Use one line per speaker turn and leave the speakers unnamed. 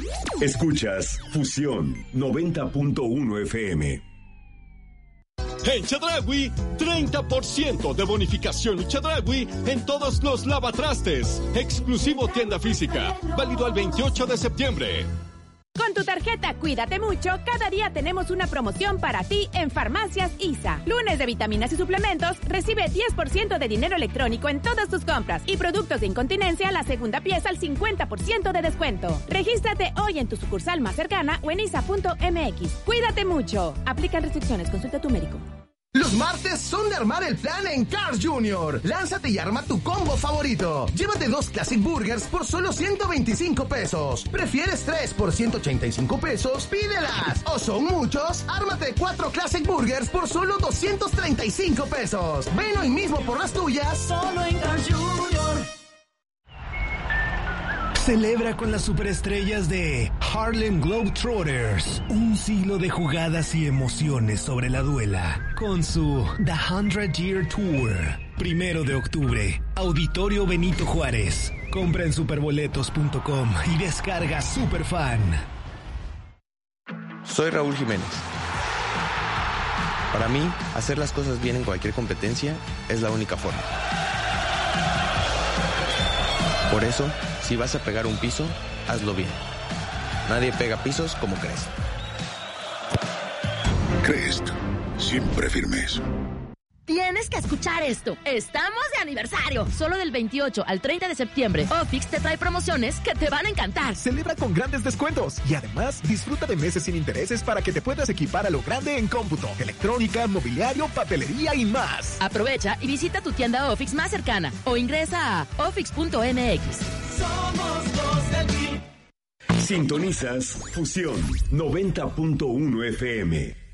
Escuchas Fusión 90.1 FM.
En Chedraui, 30% de bonificación Chedraui en todos los lavatrastes. Exclusivo tienda física. Válido al 28 de septiembre.
Con tu tarjeta Cuídate Mucho, cada día tenemos una promoción para ti en Farmacias ISA. Lunes de vitaminas y suplementos, recibe 10% de dinero electrónico en todas tus compras y productos de incontinencia, la segunda pieza al 50% de descuento. Regístrate hoy en tu sucursal más cercana o en isa.mx. Cuídate Mucho. Aplican restricciones, consulta a tu médico.
Los martes son de armar el plan en Cars Jr. Lánzate y arma tu combo favorito. Llévate 2 Classic Burgers por solo 125 pesos. ¿Prefieres 3 por 185 pesos? ¡Pídelas! ¿O son muchos? Ármate 4 Classic Burgers por solo 235 pesos. Ven hoy mismo por las tuyas. Solo en Cars Jr.
Celebra con las superestrellas de Harlem Globetrotters, un siglo de jugadas y emociones sobre la duela, con su The 100 Year Tour. 1 de octubre, Auditorio Benito Juárez. Compra en superboletos.com y descarga Superfan.
Soy Raúl Jiménez. Para mí, hacer las cosas bien en cualquier competencia es la única forma. Por eso, si vas a pegar un piso, hazlo bien. Nadie pega pisos como Crest.
Crest, siempre firmes.
Tienes que escuchar esto. Estamos de aniversario. Solo del 28 al 30 de septiembre, Ofix te trae promociones que te van a encantar.
Celebra con grandes descuentos y además disfruta de meses sin intereses para que te puedas equipar a lo grande en cómputo, electrónica, mobiliario, papelería y más.
Aprovecha y visita tu tienda Ofix más cercana o ingresa a ofix.mx.
Somos los de ti. Sintonizas Fusión 90.1 FM.